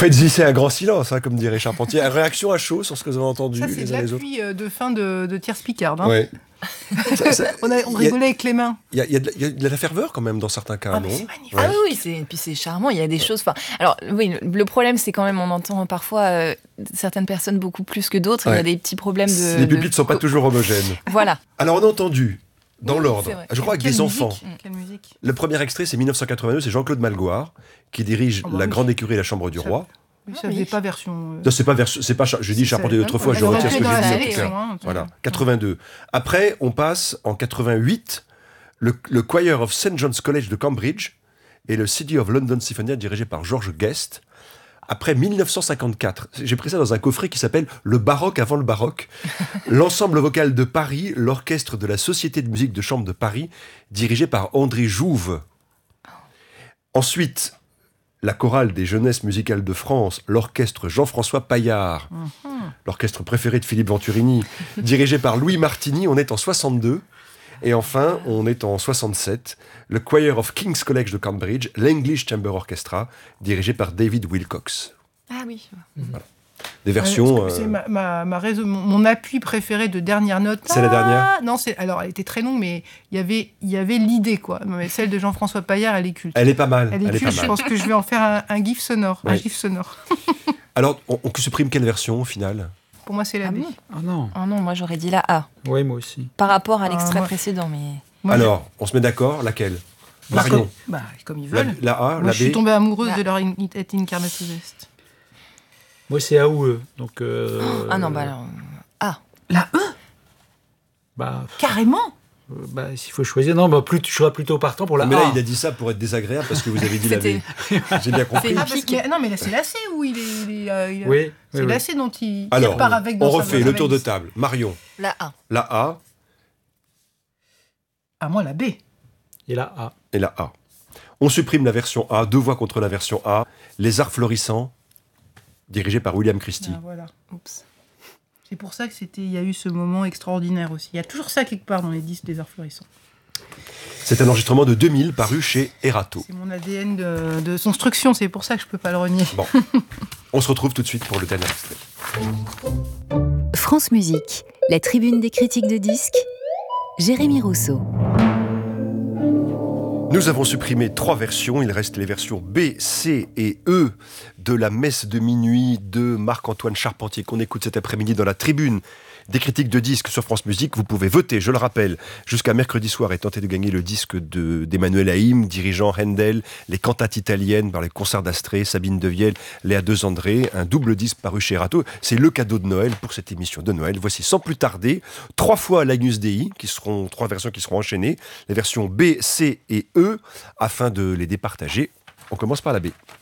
faites-y un grand silence, comme dirait Charpentier. Réaction à chaud sur ce que vous avez entendu Ça, c'est les de uns les autres. l'appui de fin de Tierce Picarde. Hein. Ouais. On rigolait avec les mains. Il y a de la ferveur quand même dans certains cas, non? C'est magnifique. Ah oui, puis c'est charmant, il y a des choses... Alors oui, le problème, c'est quand même, on entend parfois certaines personnes beaucoup plus que d'autres, il y a des petits problèmes de... Les pupitres ne sont pas toujours homogènes. Voilà. Alors on a entendu, dans l'ordre, je crois avec des enfants. Quelle musique. Le premier extrait, c'est 1982, c'est Jean-Claude Malgoire, qui dirige la Grande Écurie et la Chambre du Roi. Oui, ça faisait pas version... Non, c'est pas je dis Charpentier autrefois, je retire ce que j'ai dit en tout cas. Voilà, 82. Après, on passe en 88, le Choir of St. John's College de Cambridge et le City of London Symphony dirigé par George Guest. Après 1954, j'ai pris ça dans un coffret qui s'appelle Le baroque avant le baroque. L'ensemble vocal de Paris, l'orchestre de la Société de musique de chambre de Paris, dirigé par André Jouve. Ensuite, la chorale des jeunesses musicales de France, l'orchestre Jean-François Paillard, l'orchestre préféré de Philippe Venturini, dirigé par Louis Martini, on est en 62. Et enfin, on est en 67, le Choir of King's College de Cambridge, l'English Chamber Orchestra, dirigé par David Wilcox. Ah oui. Voilà. Des versions... C'est mon appui préféré de dernière note. C'est la dernière ? Non, alors elle était très longue, mais il y avait l'idée, quoi. Mais celle de Jean-François Paillard, elle est culte. Elle est pas mal. Elle est culte, je pense que je vais en faire un gif sonore. Oui. Un gif sonore. Alors, on supprime quelle version au final ? Pour moi, c'est la B. Ah non. Ah non, moi j'aurais dit la A. Oui, moi aussi. Par rapport à l'extrait précédent, mais... Moi, alors, on se met d'accord, laquelle ? Marion. Comme ils veulent. La A, moi, la B. je suis tombée amoureuse de leur Incarnatus Est. Moi, c'est AOE. Donc, Ah non, alors... A. La E bah, carrément. S'il faut choisir, non, je serais plutôt partant pour la A. Mais là, il a dit ça pour être désagréable parce que vous avez dit la B. J'ai bien compris. Non, mais là, c'est la C où il est... Oui. C'est la C dont il alors, repart avec dans on refait sa le tour de valise. table. Marion. La A. La A. Ah, moi, la B. Et la A. Et la A. On supprime la version A, 2 voix contre la version A. Les Arts Florissants, dirigé par William Christie. Ah, voilà. Oups. C'est pour ça il y a eu ce moment extraordinaire aussi. Il y a toujours ça quelque part dans les disques des Arts Florissants. C'est un enregistrement de 2000 paru chez Erato. C'est mon ADN de construction, c'est pour ça que je ne peux pas le renier. Bon, on se retrouve tout de suite pour le dernier extrait. France Musique, la tribune des critiques de disques, Jérémy Rousseau. Nous avons supprimé 3 versions, il reste les versions B, C et E de la messe de minuit de Marc-Antoine Charpentier qu'on écoute cet après-midi dans la tribune des critiques de disques sur France Musique. Vous pouvez voter, je le rappelle, jusqu'à mercredi soir et tenter de gagner le disque d'Emmanuel Haïm, dirigeant Handel, les cantates italiennes par les concerts d'Astrée, Sabine Devielle, Léa Dezandré, un double disque paru chez Erato. C'est le cadeau de Noël pour cette émission de Noël. Voici sans plus tarder 3 fois l'Agnus Dei, 3 versions qui seront enchaînées, les versions B, C et E, afin de les départager. On commence par la B.